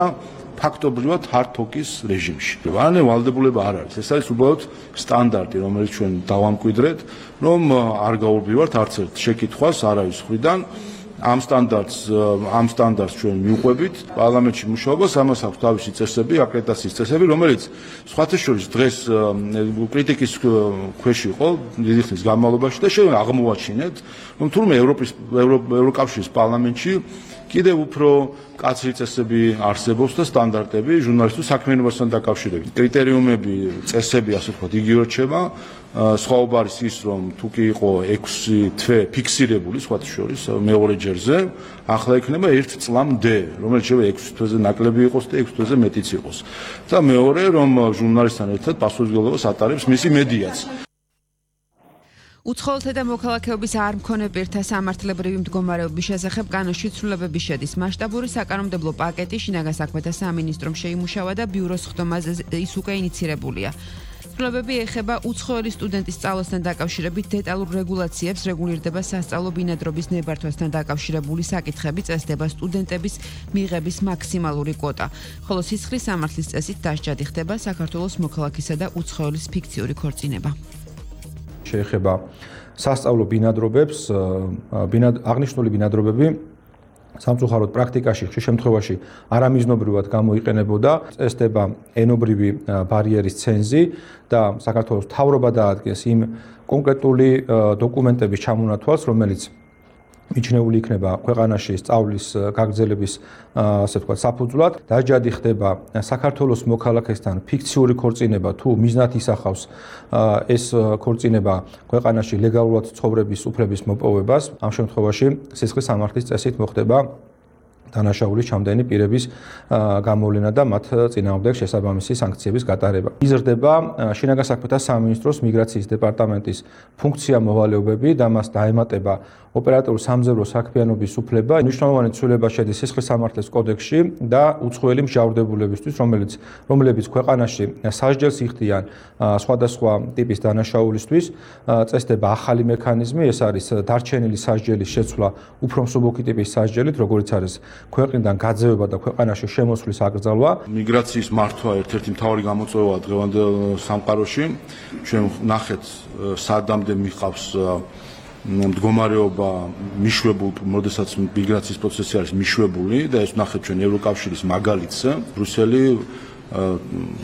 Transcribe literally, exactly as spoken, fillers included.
ფაქტობრივად ჰარდ-თოკის რეჟიმში. ანუ ვალდებულება არ არის. ეს არის უბრალოდ სტანდარტი, რომელიც ჩვენ დავამკვიდრეთ, რომ არ გაურბივართ არც ერთ შეკითხვას არავის მხრიდან. ამ სტანდარტს ამ სტანდარტს ჩვენ მივყვებით პარლამენტში მუშაობას, ამას აქვს თავისი წესები, აკრედიტაციის წესები, რომელიც სხვათა შორის დღეს კრიტიკის ქვეშ იყო დიდი ხნის განმავლობაში და ჩვენ აღმოვაჩინეთ, რომ თურმე ევროპის ევროკავშირის პარლამენტში კიდევ უფრო კაცრი წესები არსებობს და სტანდარტები ჟურნალისტურ საქმიანობასთან დაკავშირებით. კრიტერიუმები, წესები, ასე ვთქვათ, იგივე რჩება. სხვაობა არის ის, რომ თუ კი იყო ექვსი თვე ფიქსირებული, სხვათა შორის მეორე ჯერზე, ახლა იქნება ერთ წლამდე, რომელიც შეიძლება ექვსი თვეზე ნაკლები იყოს და ექვსი თვეზე მეტიც იყოს. და მეორე, რომ ჟურნალისტთან ერთად პასუხისმგებლობას ატარებს მისი მედიაც. უცხოელთა და მოქალაქეობის არ მქონე პირთა სამართლებრივი მდგომარეობის შესახებ კანონში ცვლილებები შედის. მასშტაბური საკანონმდებლო პაკეტი შინაგან საქმეთა სამინისტრომ შეიმუშავა და ბიუროს ხდომაზე ის უკვე ინიცირებულია. ცვლილებები ეხება უცხოელი სტუდენტის სწავლასთან დაკავშირებით დეტალურ რეგულაციებს, რეგულირდება სასწავლო ბინადრობის ნებართვასთან დაკავშირებული საკითხები, წესდება სტუდენტების მიღების მაქსიმალური კვოტა. ხოლო სისხლის სამართლის წესით დასჯადი ხდება საქართველოს მოქალაქისა და უცხოელის ფიქციური ქორწინება. შეეხება სასწავლო ბინადრობებს, აღნიშნული ბინადრობები სამწუხაროდ პრაქტიკაში ხშირ შემთხვევაში არამიზნობრივად გამოიყენებოდა, წესდება ენობრივი ბარიერის ცენზი და საქართველოს მთავრობა დაადგენს იმ კონკრეტული დოკუმენტების ჩამონათვალს, რომელიც მიჩნეული იქნება ქვეყანაში სწავლის გაგრძელების ასე ვთქვათ საფუძვლად. დასჯადი ხდება საქართველოს მოქალაქესთან ფიქციური ქორწინება თუ მიზნად ისახავს ეს ქორწინება ქვეყანაში ლეგალურად ცხოვრების უფლების მოპოვებას. ამ შემთხვევაში სისხლის სამართლის წესით მოხდება დანაშაულის ჩამდენი პირების გამოვლენა და მათ წინააღმდეგ შესაბამისი სანქციების გატარება. იზრდება შინაგან საქმეთა სამინისტროს მიგრაციის დეპარტამენტის ფუნქცია მოვალეობები და მას დაემატება ოპერატიულ სამზევრო საქმიანობის უფლება. მნიშვნელოვანი ცვლილება შედის სისხლის სამართლის კოდექსში და უცხოელი მსჯავრდებულებისთვის, რომელიც რომლებიც ქვეყანაში სასჯელს იხდიან სხვადასხვა ტიპის დანაშაულისთვის, წესდება ახალი მექანიზმი, ეს არის დარჩენილი სასჯელის შეცვლა უფრო მსუბუქი ტიპის სასჯელით, როგორც არის ქვეყნიდან გაძევება და ქვეყანაში შემოსვლის აკრძალვა. მიგრაციის მართვა ერთ-ერთი მთავარი გამოწვევაა დღევანდელ სამყაროში. ჩვენ ნახეთ სადამდე მიყავს მდგომარეობა მიშვებულ, როდესაც მიგრაციის პროცესი არის მიშვებული და ეს ნახეთ ჩვენ ევროკავშირის მაგალითს, ბრიუსელი